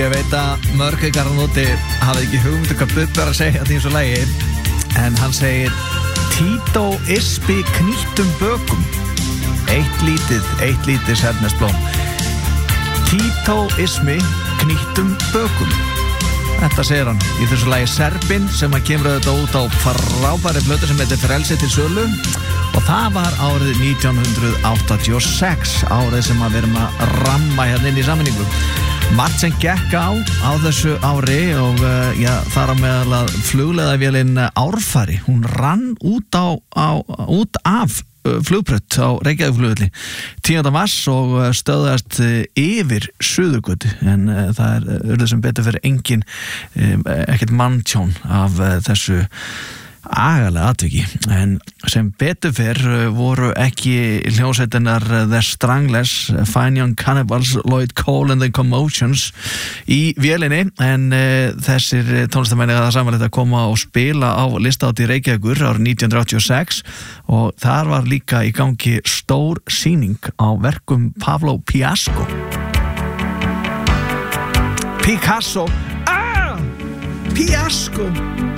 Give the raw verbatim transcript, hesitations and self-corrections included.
Ég veit að mörg ykkar á nóti hafði ekki hugmynd hvað Bubbi var að segja til þessu lagi, en hann segir Tito ispi knýttum bökum. Eitt lítið, eitt lítið sernnesblóm. Tito ismi knýttum bökum. Þetta segir hann í þessu lagi Serbin sem að kemur auðvitað út á frábæri plötu sem heitir Frelsi til sölu, og það var árið nítján hundruð áttatíu og sex, árið sem að við erum að ramma hérna inn í sammenningu. Margt sem gekk á á þessu ári og uh, já, þar á meðal að flugleiðavélin Árfari, hún rann út, á, á, út af uh, flugbrött á Reykjavíkurflugvelli tíunda mars og uh, stöðast uh, yfir Suðurgötu, en uh, það er urðu sem betur fyrir engin um, ekkert manntjón af uh, þessu agalega atviki, en sem betur fyrr voru ekki hljómsveitinar The Stranglers, Fine Young Cannibals, Lloyd Cole and the Commotions í vélinni, en uh, þessir tónlistamenn eiga það samanlegt að koma og spila á listahátíð Reykjavíkur árið nítján hundruð áttatíu og sex, og þar var líka í gangi stór sýning á verkum Pablo Picasso Picasso ah! Picasso